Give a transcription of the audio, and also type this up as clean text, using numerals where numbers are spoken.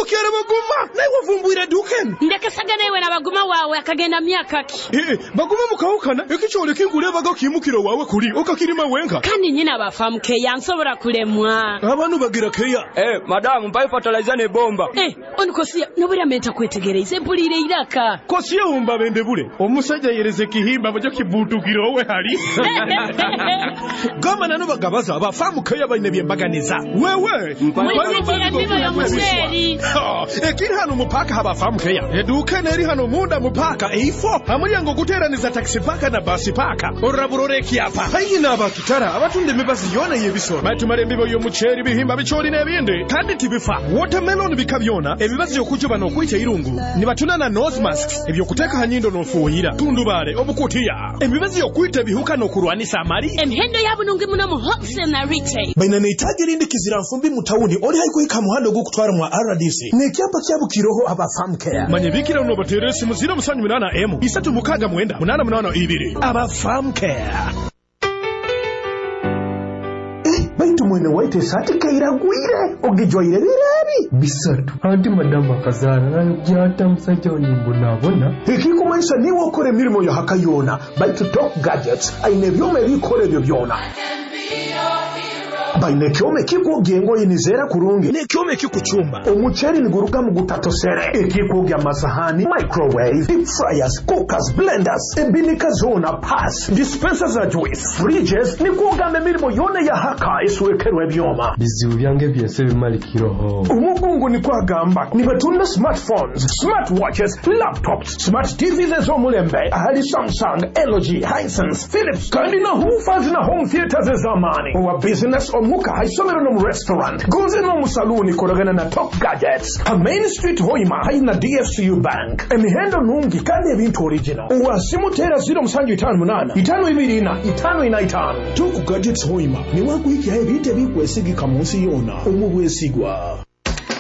mukere baguma nawe wavumbuira duken Ndekasaga nawe nabaguma wawe akagenda myaka ki baguma mukahukana ikichole kingure bagakimukira wawe kuri ukakirima wenga kandi nyina abafamuke yansobora kulemwa abantu bagira keya madam mbaye fertilizer ne bomba onikosia nobura meta kwetegereza bulire iraka kosiye umba bende bure omusajja yereze kihimba bajyo kibutukira owe hari gama nano bagabaza abafamuke yabaine byembaganiza wewe mwizigira bibo yo museri ekiri hano mupaka habafamuke ya eduka neri hano munda mupaka ifo amuryango guteraniza taxi paka na basi paka oraburoreki apa hayina abakitara abatunde mibazi yona yebisoro batumare mbibo yo muceri bihimba bicori nebindi kandi tibifa watermelon bikabyona ebibazi yo kujuba no kwita irungu nibatunana nose masks ebyo kuteka hanyindo no fuhira tundubare obukutiya ebibazi yo kwita bihuka no kurwanisa amari emhendo yabunungi muno mu Hobson na Rite baina neitaje rindi kizira mfumbi mutawuni oli haikuhika muhando go kutwara mwa RDC nekyapa kyabukiroho abafamuke manye bikira no bateresi muzira musanyu minana M isatu mukaga mwenda munana munana ibiri abafamuke baitu mwene waite sati kairagwire ogijoire birabi bisatu anti madama kazara nayo byata musajja onimbonabona ikikumanisha niwo kore mirimo yo hakayona baitu Top Gadgets aine byome bikore byo byona baine kyome kikugengo inizera kurungi ne kyome kikuchumba umuceri niguruka mu gutatosere ikikugya masahani microwave deep fryers cookers blenders ebinika zona pass dispensers za juice fridges nikugame mirimo yone ya haka iswekerwe byoma bizibu byange byese bimalikiroho umugungu ni kwagamba nibatunda smartphones smartwatches laptops smart TVs zo mulembe ahali Samsung LG Hisense Philips kandi na hoofers na home theaters zamani wa business muka haisomero no mu restaurant goze no mu saluni korogana na Top Gadgets a Main Street Hoima haina DFCU Bank emihendo nungi kandi ebintu original uwasimu tera 058 525 Top Gadgets Hoima ni wakuhiki ebite bikwesiga kamunsi yona umubwesigwa